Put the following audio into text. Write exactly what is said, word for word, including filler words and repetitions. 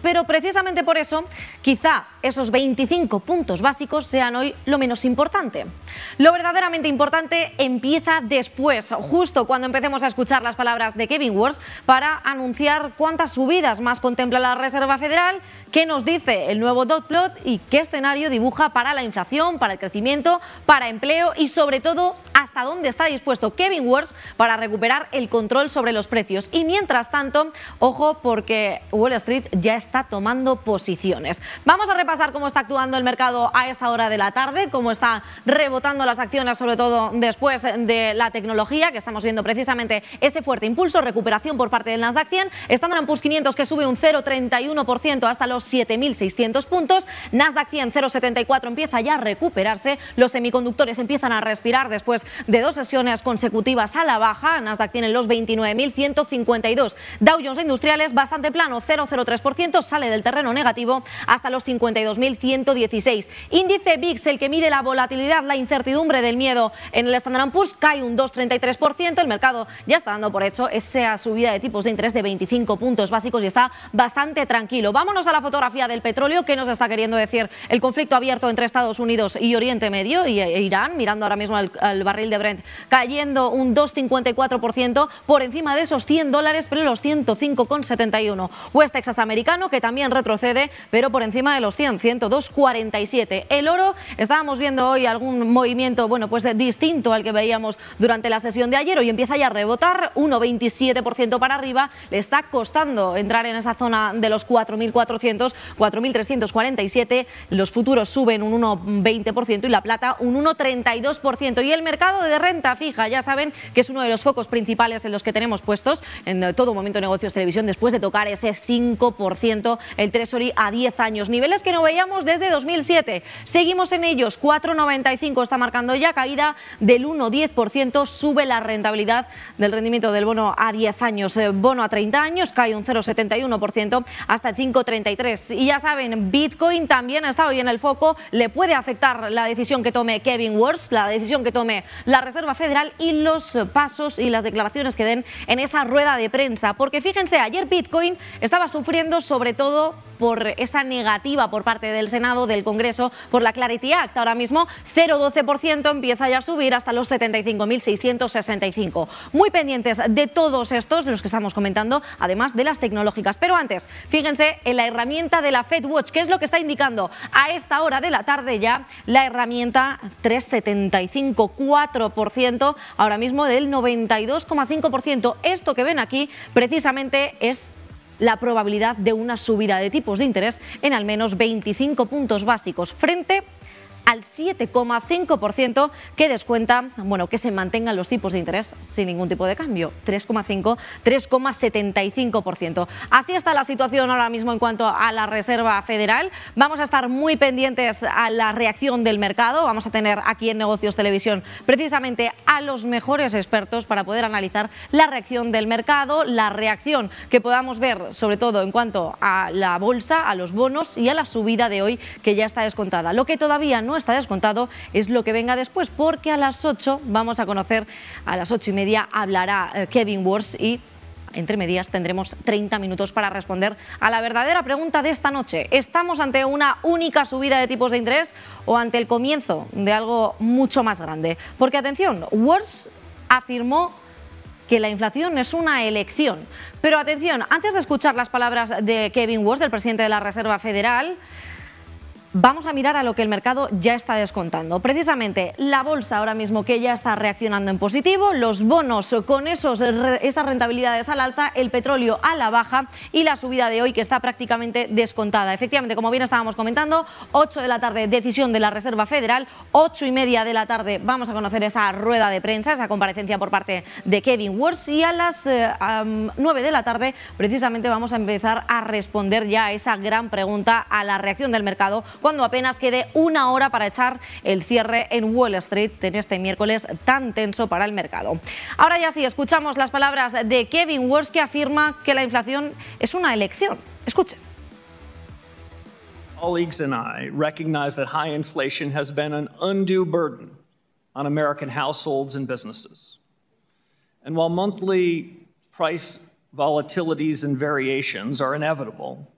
pero precisamente por eso quizá esos veinticinco puntos básicos sean hoy lo menos importante. Lo verdaderamente importante empieza después, justo cuando empecemos a escuchar las palabras de Kevin Warsh para anunciar cuántas subidas más contempla la Reserva Federal, qué nos dice el nuevo dot plot y qué escenario dibuja para la inflación, para el crecimiento, para empleo y sobre todo hasta dónde está dispuesto Kevin Warsh para recuperar el control sobre los precios. Y mientras tanto, ojo, porque Wall Street ya está tomando posiciones. Vamos a repasar cómo está actuando el mercado a esta hora de la tarde, cómo están rebotando las acciones, sobre todo después de la tecnología, que estamos viendo precisamente ese fuerte impulso, recuperación por parte del Nasdaq cien, Standard and Poor's quinientos que sube un cero coma treinta y uno por ciento hasta los siete mil seiscientos puntos, Nasdaq cien cero coma setenta y cuatro empieza ya a recuperarse, los semiconductores empiezan a respirar después de dos sesiones consecutivas a la baja, Nasdaq tiene los veintinueve mil ciento cincuenta y dos, Dow Jones Industriales bastante plano, cero coma cero tres por ciento, sale del terreno negativo hasta los cincuenta y dos mil ciento dieciséis. Índice V I X, el que mide la volatilidad, la incertidumbre del miedo en el Standard and Poor's, cae un dos coma treinta y tres por ciento, el mercado ya está dando por hecho esa subida de tipos de interés de veinticinco puntos básicos y está bastante tranquilo. Vámonos a la fotografía del petróleo. ¿Qué nos está queriendo decir el conflicto abierto entre Estados Unidos y Oriente Medio y e Irán? Mirando ahora mismo al, al barril de Brent cayendo un dos coma cincuenta y cuatro por ciento por encima de esos cien dólares, pero los ciento cinco coma setenta y uno. West Texas americano que también retrocede, pero por encima de los cien, ciento dos coma cuarenta y siete. El oro, estábamos viendo hoy algún movimiento, bueno, pues distinto al que veíamos durante la sesión de ayer. Hoy empieza ya a rebotar, uno coma veintisiete por ciento para arriba. Le está costando entrar en esa zona de los cuatro mil cuatrocientos, cuatro mil trescientos cuarenta y siete. Los futuros suben un uno coma veinte por ciento y la plata un uno coma treinta y dos por ciento. Y el mercado de renta fija, ya saben que es uno de los focos principales en los que tenemos puestos en todo momento de negocios televisión, después de tocar ese cinco por ciento el Treasury a diez años, niveles que no veíamos desde dos mil siete. Seguimos en ellos, cuatro coma noventa y cinco está marcando ya caída del uno coma diez por ciento, sube la rentabilidad del rendimiento del bono a diez años, el bono a treinta años cae un cero coma setenta y uno por ciento hasta el cinco coma treinta y tres. Y ya saben, Bitcoin también está hoy en el foco, le puede afectar la decisión que tome Kevin Warsh, la decisión que tome la Reserva Federal y los pasos y las declaraciones que den en esa rueda de prensa, porque fíjense, ayer Bitcoin estaba sufriendo sobre todo por esa negativa por parte del Senado, del Congreso, por la Clarity Act. Ahora mismo cero coma doce por ciento empieza ya a subir hasta los setenta y cinco mil seiscientos sesenta y cinco. Muy pendientes de todos estos, de los que estamos comentando, además de las tecnológicas. Pero antes, fíjense en la herramienta de la FedWatch, que es lo que está indicando a esta hora de la tarde ya la herramienta tres coma setenta y cinco, cuatro por ciento, ahora mismo del noventa y dos coma cinco por ciento. Esto que ven aquí precisamente es la probabilidad de una subida de tipos de interés en al menos veinticinco puntos básicos frente al siete coma cinco por ciento que descuenta, bueno, que se mantengan los tipos de interés sin ningún tipo de cambio, tres coma cinco, tres coma setenta y cinco por ciento. Así está la situación ahora mismo en cuanto a la Reserva Federal. Vamos a estar muy pendientes a la reacción del mercado. Vamos a tener aquí en Negocios Televisión precisamente a los mejores expertos para poder analizar la reacción del mercado, la reacción que podamos ver sobre todo en cuanto a la bolsa, a los bonos y a la subida de hoy que ya está descontada. Lo que todavía no está descontado es lo que venga después, porque a las ocho vamos a conocer, a las ocho y media hablará eh, Kevin Warsh y entre medias tendremos treinta minutos para responder a la verdadera pregunta de esta noche. ¿Estamos ante una única subida de tipos de interés o ante el comienzo de algo mucho más grande? Porque atención, Warsh afirmó que la inflación es una elección. Pero atención, antes de escuchar las palabras de Kevin Warsh, del presidente de la Reserva Federal, vamos a mirar a lo que el mercado ya está descontando. Precisamente la bolsa ahora mismo que ya está reaccionando en positivo, los bonos con esos, esas rentabilidades al alza, el petróleo a la baja y la subida de hoy que está prácticamente descontada. Efectivamente, como bien estábamos comentando, ocho de la tarde decisión de la Reserva Federal, ocho y media de la tarde vamos a conocer esa rueda de prensa, esa comparecencia por parte de Kevin Warsh y a las eh, um, nueve de la tarde precisamente vamos a empezar a responder ya a esa gran pregunta, a la reacción del mercado, cuando apenas quede una hora para echar el cierre en Wall Street en este miércoles tan tenso para el mercado. Ahora ya sí, escuchamos las palabras de Kevin Warsh, que afirma que la inflación es una elección. Escuche. Colleagues and I recognize that high inflation has been an undue burden on American households and businesses. And while monthly price volatilities and variations are inevitable,